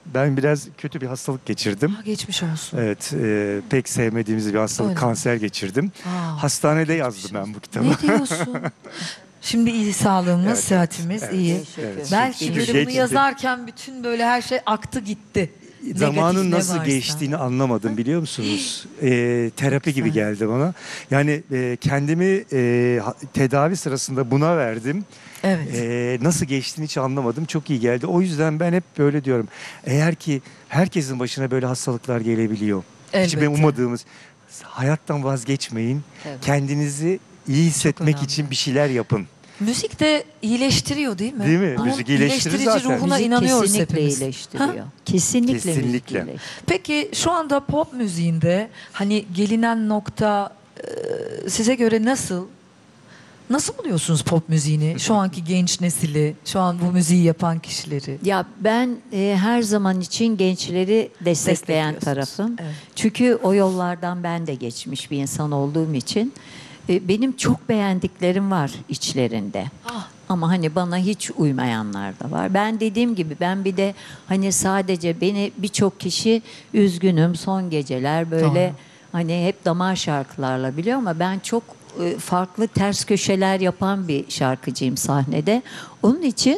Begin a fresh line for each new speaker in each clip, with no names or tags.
Ben biraz kötü bir hastalık geçirdim.
Ha, geçmiş olsun.
Evet, pek sevmediğimiz bir hastalık,
Öyle.
kanser geçirdim. Hastanede yazdım ben bu kitabı.
Ne diyorsun? Şimdi iyi sağlığımız,
Evet,
sıhhatimiz
evet,
iyi.
evet.
Ben
Çünkü
şimdi bunu
geçti.
yazarken bütün böyle her şey aktı gitti.
Zamanın
Negatif ne
nasıl
varsa.
geçtiğini anlamadım, biliyor musunuz? Terapi gibi
güzel.
geldi bana. Yani kendimi tedavi sırasında buna verdim.
Evet.
Nasıl geçtiğini hiç anlamadım. Çok iyi geldi. O yüzden ben hep böyle diyorum. Eğer ki herkesin başına böyle hastalıklar gelebiliyor. Hiç ben
Elbette.
ummadığımız. Hayattan vazgeçmeyin.
Evet.
Kendinizi iyi hissetmek
önemli.
için bir şeyler yapın.
Müzik de iyileştiriyor değil mi?
Değil mi?
Bunun
Müzik iyileştirir
iyileştirici
zaten.
ruhuna
Müzik
inanıyoruz
kesinlikle
hepimiz.
iyileştiriyor.
Ha?
Kesinlikle müzik
Kesinlikle.
iyileştiriyor.
Peki şu anda pop müziğinde hani gelinen nokta size göre nasıl? Nasıl buluyorsunuz pop müziğini? Şu anki genç nesili, şu an bu müziği yapan kişileri.
Ya ben her zaman için gençleri destekleyen
Destekliyorsunuz.
tarafım.
Evet.
Çünkü o yollardan ben de geçmiş bir insan olduğum için benim çok beğendiklerim var içlerinde.
Ah.
Ama hani bana hiç uymayanlar da var. Ben dediğim gibi ben bir de hani sadece beni birçok kişi üzgünüm son geceler böyle
Doğru.
hani hep damar şarkılarla biliyor ama ben çok farklı ters köşeler yapan bir şarkıcıyım sahnede. Onun için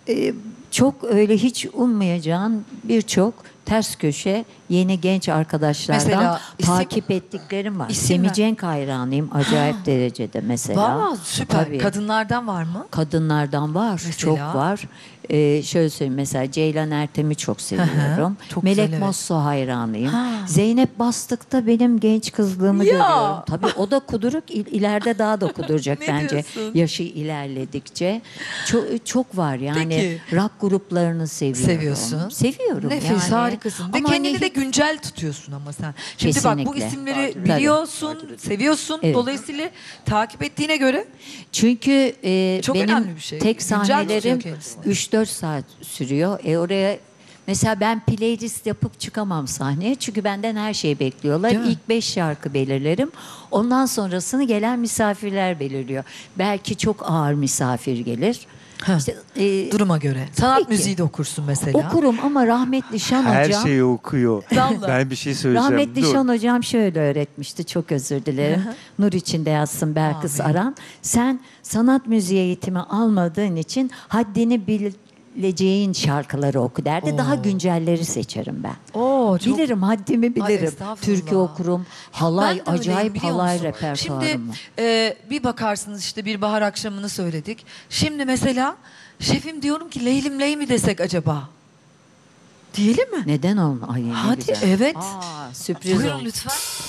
çok öyle hiç ummayacağın birçok ters köşe yeni genç arkadaşlardan
Mesela
takip ettiklerim var.
İsim
Semih
ver.
Cenk hayranıyım acayip derecede mesela.
Var mı? Süper.
Tabii.
Kadınlardan var mı?
Kadınlardan var,
Mesela?
çok var. Şöyle söyleyeyim mesela Ceylan Ertem'i çok seviyorum.
Çok
Melek
güzel, evet.
Mosso hayranıyım.
Ha.
Zeynep Bastık'ta benim genç kızlığımı
Ya.
görüyorum. Tabii o da kuduruk, ileride daha da kuduracak
Ne
bence
diyorsun?
yaşı ilerledikçe. Çok var yani
Peki.
rock gruplarını seviyorum.
Seviyorsun.
Seviyorum
Nefis,
yani.
harikasın. Ve
Ama
kendini
hani
de güncel tutuyorsun ama sen. Şimdi bak bu
Kesinlikle.
isimleri
Tabii.
biliyorsun, seviyorsun.
Evet.
Dolayısıyla takip ettiğine göre
Çünkü
Çok
benim
önemli bir şey.
tek
Güncel
sahnelerim
tutuyor kendisini.
3-4 saat sürüyor. Oraya mesela ben playlist yapıp çıkamam sahneye. Çünkü benden her şeyi bekliyorlar.
Değil mi?
İlk 5 şarkı belirlerim. Ondan sonrasını gelen misafirler belirliyor. Belki çok ağır misafir gelir.
Ha.
İşte,
duruma göre. Sanat
Peki.
müziği de okursun mesela.
okurum ama rahmetli Şan
Her
hocam.
şeyi okuyor.
Vallahi.
Ben bir şey söyleyeceğim.
Rahmetli
Dur.
Şan hocam şöyle öğretmişti, çok özür dilerim.
Hı hı.
Nur içinde yatsın Belkıs
Amin.
Aran. Sen sanat müziği eğitimi almadığın için haddini bileceğin şarkıları oku derdi.
Oo.
Daha güncelleri seçerim ben.
Oo, çok...
Bilirim, haddimi
Ay,
bilirim.
estağfurullah.
Türkü okurum, halay,
Ben de öyleyim,
acayip
biliyor
halay
musun?
repertuarım
Şimdi
var.
bir bakarsınız işte bir bahar akşamını söyledik. Şimdi mesela şefim diyorum ki Leylim Ley mi desek acaba? Diyelim mi?
Neden olma? Ay, ne
Hadi
güzel.
evet.
Aa, sürpriz
Buyurun
oldu.
lütfen.